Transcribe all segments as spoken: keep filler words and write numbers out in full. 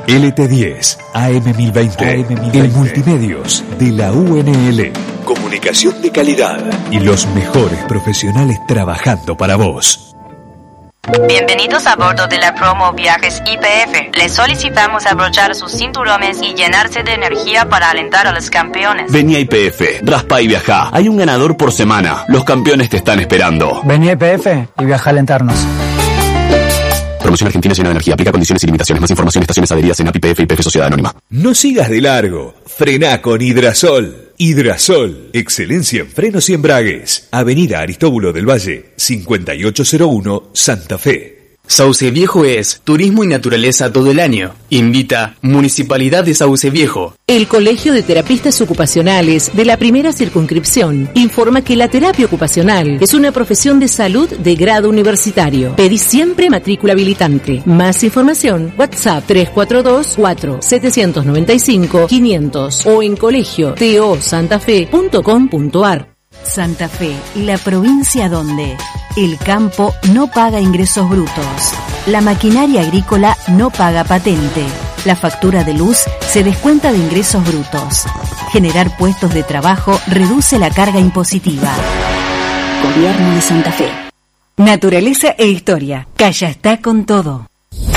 L T diez, A M mil veinte, A M mil veinte, el multimedios de la U N L. Comunicación de calidad y los mejores profesionales trabajando para vos. Bienvenidos a bordo de la promo Viajes Y P F. Les solicitamos abrochar sus cinturones y llenarse de energía para alentar a los campeones. Vení a Y P F, raspa y viajá. Hay un ganador por semana. Los campeones te están esperando. Vení a Y P F y viaja a alentarnos. Promoción Argentina llena de energía. Aplica condiciones y limitaciones. Más información en estaciones adheridas en A P I P F y P F Sociedad Anónima. No sigas de largo. Frená con Hidrasol. Hidrasol. Excelencia en frenos y embragues. Avenida Aristóbulo del Valle, cincuenta y ocho cero uno, Santa Fe. Sauce Viejo es turismo y naturaleza todo el año. Invita Municipalidad de Sauce Viejo. El Colegio de Terapistas Ocupacionales de la Primera Circunscripción informa que la terapia ocupacional es una profesión de salud de grado universitario. Pedí siempre matrícula habilitante. Más información, WhatsApp tres cuatro dos, cuatro siete nueve cinco, cinco cero cero o en colegio to santafe punto com punto ar. Santa Fe, la provincia donde el campo no paga ingresos brutos, la maquinaria agrícola no paga patente, la factura de luz se descuenta de ingresos brutos. Generar puestos de trabajo reduce la carga impositiva. Gobierno de Santa Fe. Naturaleza e historia. Calla está con todo.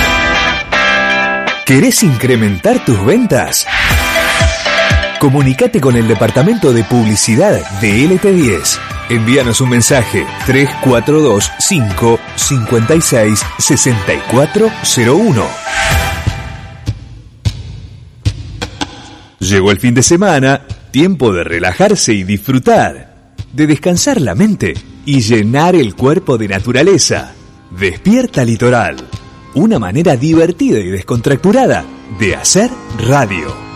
¿Querés incrementar tus ventas? Comunicate con el departamento de publicidad de L T diez. Envíanos un mensaje tres cuatro dos cinco cinco seis seis cuatro cero uno. Llegó el fin de semana, tiempo de relajarse y disfrutar, de descansar la mente y llenar el cuerpo de naturaleza. Despierta Litoral, una manera divertida y descontracturada de hacer radio.